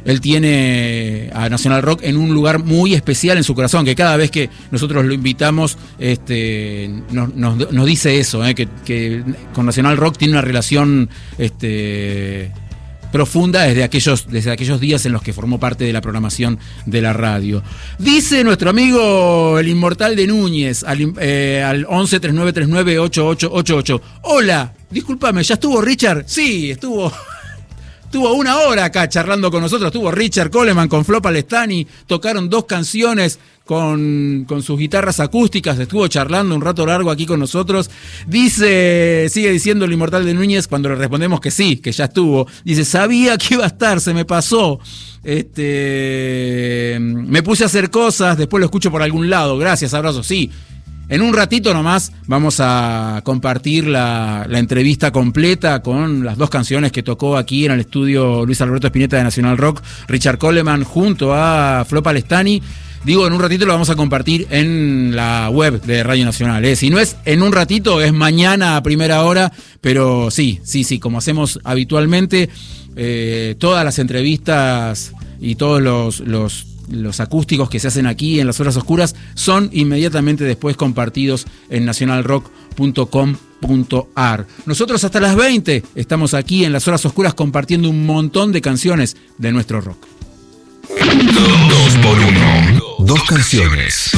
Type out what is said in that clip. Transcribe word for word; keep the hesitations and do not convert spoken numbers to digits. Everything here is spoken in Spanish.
él tiene a Nacional Rock en un lugar muy especial en su corazón, que cada vez que nosotros lo invitamos este, nos, nos, nos dice eso, eh, que, que con Nacional Rock tiene una relación este, profunda desde aquellos, desde aquellos días en los que formó parte de la programación de la radio. Dice nuestro amigo el Inmortal de Núñez al, eh, al once treinta y nueve treinta y nueve ochenta y ocho ochenta y ocho. Hola, discúlpame, ¿ya estuvo Richard? Sí, estuvo... Estuvo una hora acá charlando con nosotros. Estuvo Richard Coleman con Flo Palestani. Tocaron dos canciones con, con sus guitarras acústicas. Estuvo charlando un rato largo aquí con nosotros. Dice, sigue diciendo el Inmortal de Núñez cuando le respondemos que sí, que ya estuvo. Dice, sabía que iba a estar, se me pasó. Este, me puse a hacer cosas, después lo escucho por algún lado. Gracias, abrazo. Sí. En un ratito nomás vamos a compartir la, la entrevista completa con las dos canciones que tocó aquí en el estudio Luis Alberto Spinetta de Nacional Rock, Richard Coleman junto a Flo Palestani. Digo, en un ratito lo vamos a compartir en la web de Radio Nacional. ¿eh? Si no es en un ratito, es mañana a primera hora, pero sí, sí, sí, como hacemos habitualmente, eh, todas las entrevistas y todos los... los Los acústicos que se hacen aquí en las horas oscuras son inmediatamente después compartidos en nacional rock punto com punto a r. Nosotros hasta las veinte estamos aquí en las horas oscuras compartiendo un montón de canciones de nuestro rock. Dos por uno. Dos canciones.